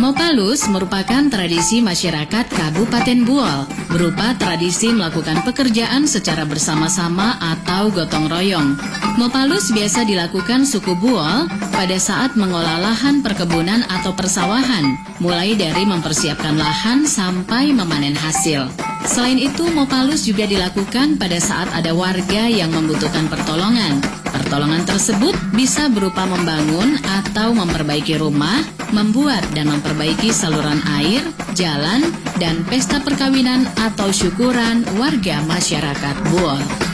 Mopalus merupakan tradisi masyarakat Kabupaten Buol, berupa tradisi melakukan pekerjaan secara bersama-sama atau gotong royong. Mopalus biasa dilakukan suku Buol pada saat mengolah lahan perkebunan atau persawahan, mulai dari mempersiapkan lahan sampai memanen hasil. Selain itu, Mopalus juga dilakukan pada saat ada warga yang membutuhkan pertolongan. Pertolongan tersebut bisa berupa membangun atau memperbaiki rumah, membuat dan memperbaiki saluran air, jalan, dan pesta perkawinan atau syukuran warga masyarakat Buol.